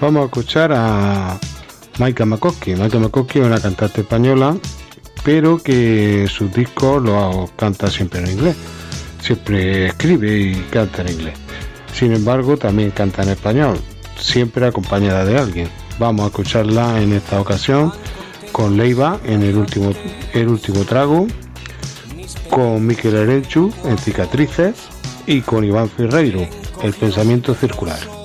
Vamos a escuchar a Maika McCoskey. Maika McCoskey es una cantante española, pero que sus discos los canta siempre en inglés. Siempre escribe y canta en inglés. Sin embargo, también canta en español, siempre acompañada de alguien. Vamos a escucharla en esta ocasión con Leiva en el último trago, con Mikel Erenchu en Cicatrices y con Iván Ferreiro, El pensamiento circular.